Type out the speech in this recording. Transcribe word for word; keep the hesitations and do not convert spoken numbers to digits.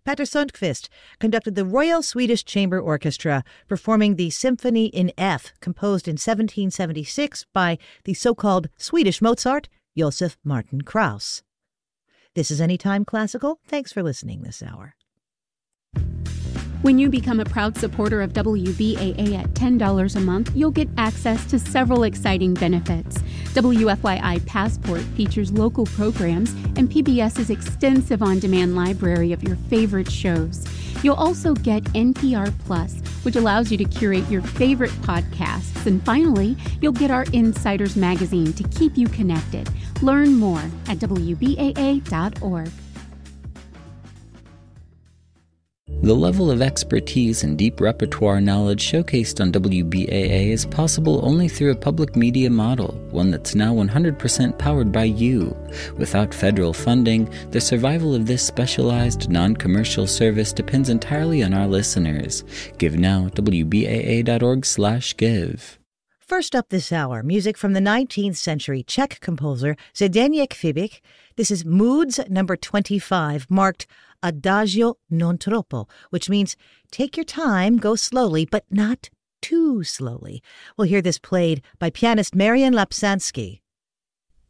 Petter Sundqvist conducted the Royal Swedish Chamber Orchestra, performing the Symphony in F, composed in seventeen seventy-six by the so-called Swedish Mozart, Josef Martin Krauss. This is Anytime Classical. Thanks for listening this hour. When you become a proud supporter of W B A A at ten dollars a month, you'll get access to several exciting benefits. W F Y I Passport features local programs and PBS's extensive on-demand library of your favorite shows. You'll also get N P R Plus, which allows you to curate your favorite podcasts. And finally, you'll get our Insiders magazine to keep you connected. Learn more at W B A A dot org. The level of expertise and deep repertoire knowledge showcased on W B A A is possible only through a public media model, one that's now one hundred percent powered by you. Without federal funding, the survival of this specialized, non-commercial service depends entirely on our listeners. Give now at W B A A dot org slash give. First up this hour, music from the nineteenth century Czech composer Zdeněk Fibich. This is Moods number twenty-five, marked Adagio non troppo, which means take your time, go slowly, but not too slowly. We'll hear this played by pianist Marian Lapsansky.